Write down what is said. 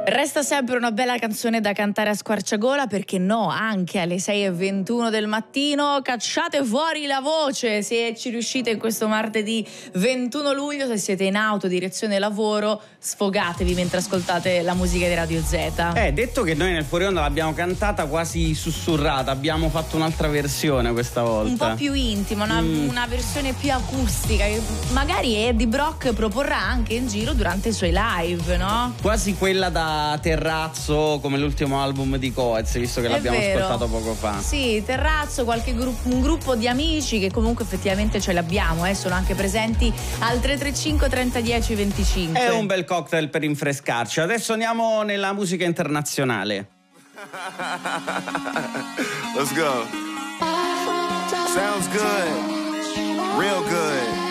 Resta sempre una bella canzone da cantare a squarciagola, perché no, anche alle 6:21 del mattino cacciate fuori la voce se ci riuscite in questo martedì 21 luglio, se siete in auto, direzione lavoro, sfogatevi mentre ascoltate la musica di Radio Z. Detto che noi nel fuori onda l'abbiamo cantata quasi sussurrata, abbiamo fatto un'altra versione questa volta. Un po' più intima, una versione più acustica, che magari Eddie Brock proporrà anche in giro durante i suoi live, no? Quasi quella da Terrazzo, come l'ultimo album di Coez, visto che l'abbiamo ascoltato poco fa. Sì, Terrazzo, un gruppo di amici che comunque effettivamente ce l'abbiamo, sono anche presenti al 335 3010 25. È un bel cocktail per rinfrescarci. Adesso andiamo nella musica internazionale. Let's go. Sounds good. Real good.